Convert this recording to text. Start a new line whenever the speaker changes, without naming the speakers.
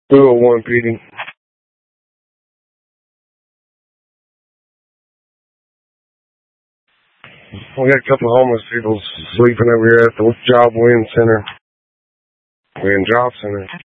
201 PD. We got a couple of homeless people sleeping over here at the Job Win Center. Job Center.